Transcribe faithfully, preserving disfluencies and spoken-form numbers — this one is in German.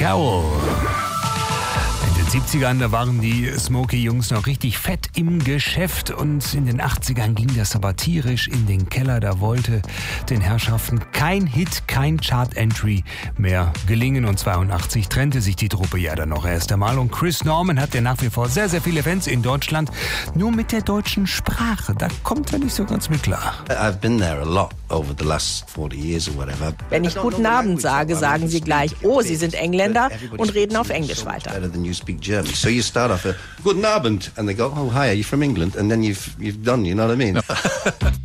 Carol. In den siebzigern, da waren die Smokey-Jungs noch richtig fett im Geschäft und in den achtzigern ging das aber tierisch in den Keller. Da wollte den Herrschaften kein Hit, kein Chart-Entry mehr gelingen und zweiundachtzig trennte sich die Truppe ja dann noch erst einmal und Chris Norman hat ja nach wie vor sehr, sehr viele Fans in Deutschland. Nur mit der deutschen Sprache, da kommt er nicht so ganz mit klar. I've been there a lot over the last forty years or whatever. Wenn ich guten Abend sage, sagen sie gleich, oh, Sie sind Engländer und reden auf Englisch weiter. German. So you start off a guten Abend and they go, oh hi, are you from England? And then you've you've done, you know what I mean?